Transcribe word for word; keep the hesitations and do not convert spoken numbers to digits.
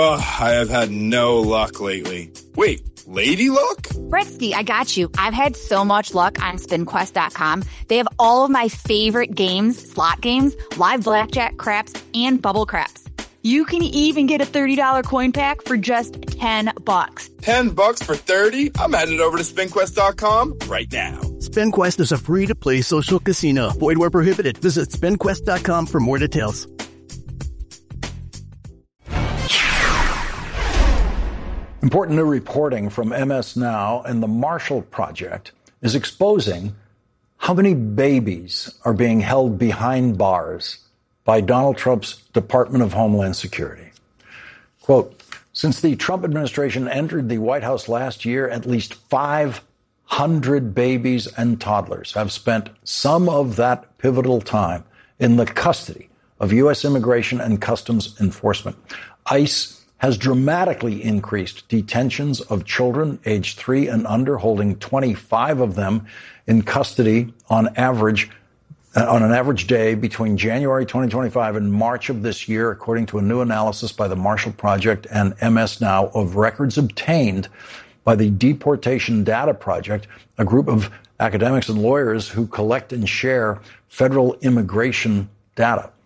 Oh, I have had no luck lately. Wait, lady luck? Britsky, I got you. I've had so much luck on spin quest dot com. They have all of my favorite games, slot games, live blackjack, craps, and bubble craps. You can even get a thirty dollars coin pack for just ten bucks. ten bucks for thirty? I'm headed over to spin quest dot com right now. SpinQuest is a free-to-play social casino. Void where prohibited. Visit spin quest dot com for more details. Important new reporting from M S Now and the Marshall Project is exposing how many babies are being held behind bars by Donald Trump's Department of Homeland Security. Quote, since the Trump administration entered the White House last year, at least five hundred babies and toddlers have spent some of that pivotal time in the custody of U S Immigration and Customs Enforcement. ICE has dramatically increased detentions of children aged three and under, holding twenty-five of them in custody on average, uh, on an average day between January twenty twenty-five and March of this year, according to a new analysis by the Marshall Project and M S Now of records obtained by the Deportation Data Project, a group of academics and lawyers who collect and share federal immigration data.